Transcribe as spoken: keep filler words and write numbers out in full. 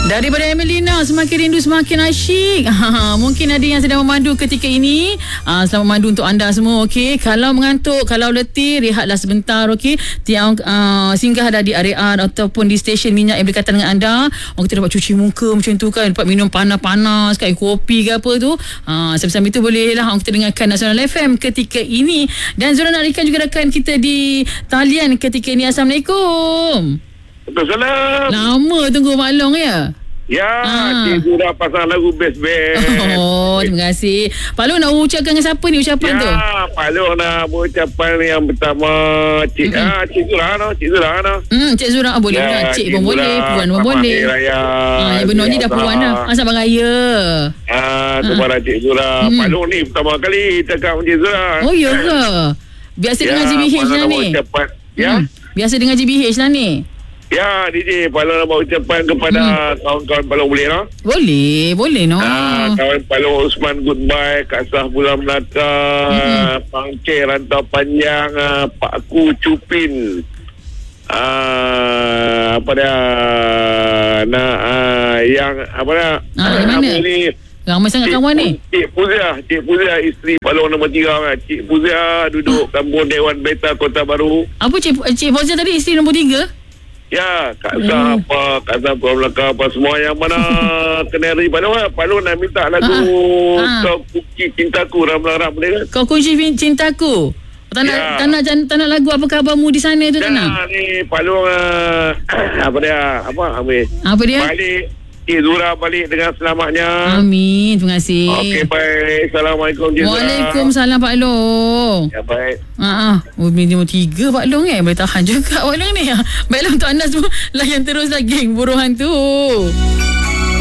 Daripada Emelina, semakin rindu semakin asyik. Ha, mungkin ada yang sedang memandu ketika ini. Ha, selamat memandu untuk anda semua. Okey, kalau mengantuk, kalau letih, rehatlah sebentar. Okey, tiang uh, singgah dah di area ataupun di stesen minyak yang berdekatan dengan anda. Orang kita dapat cuci muka macam tu kan, dapat minum panas-panas, kain kopi ke apa tu. Ha, sambil-sambil tu bolehlah orang kita dengarkan Nasional F M ketika ini. Dan Zura nak berikan juga rakan kita di talian ketika ini. Assalamualaikum. Assalamualaikum. Lama tunggu Mak Long ya. Ya, Ah. Cikgu dah pasang lagu best-best. Oh, terima kasih. Pak Long nak ucapkan dengan siapa ni ucapan ya, tu? Ya, Pak Long nak berucapan yang pertama Cik Mm-mm. ah, Cik Zura no, Cik Zura no. Hmm, Cik Zura ah, boleh Ya, lah. Cik Cik pun Zura, boleh, puan pun selamat boleh. Hari Raya. Ah, yang benar ni dah puan dah. Ah, selamat raya. Ah, kepada Cik Zura. Mm. Pak Long ni pertama kali cakap dengan Cik Zura. Oh, ya ke? Biasa Ya, dengan G B H Pak Long lah nak ni. berucapan. Ya. Hmm, biasa dengan G B H lah ni. Ya, D J, Pak Long nak berucapan kepada Hmm. kawan-kawan Pak Long boleh no? Boleh, boleh no. Ah, kawan Pak Long Osman goodbye, Kak Sah Bulan Melaka, Mm-mm. Pangkir Rantau Panjang, ah, Pak Ku Cupin. Ah, apa dia? Nah, ah, yang apa dia? Ah, dari mana? Apa ni? Ramai sangat kawan ni. Cik Puzia, Cik Puzia isteri Pak Long nombor tiga kan. Cik Puzia duduk kampung Dewan Beta Kota Baru. Apa Cik Cik Fauzia tadi isteri nombor tiga? Ya, Kak Sah Hmm. apa, Kak Sah Bulan Melaka apa semua yang mana kenari Pak Long lah. Pak Long nak minta lagu Ah, ah. Kau Kunci Cintaku ram-ram boleh kan? Kau kunci cintaku. Tak nak, Ya. tak nak, tak nak lagu apa khabarmu di sana tu tak nak? Ya, ni Pak Long uh, apa dia? Apa Amir? Apa dia? Balik Cik Zura balik dengan selamatnya. Amin, terima kasih. Okey, baik. Assalamualaikum Cik Zura. Waalaikumsalam Pak Long. Ya, baik. Ha ah, oh, minimum tiga Pak Long eh. Boleh tahan juga Pak Long ni. Baiklah untuk anda semua, layan teruslah geng buruhan tu.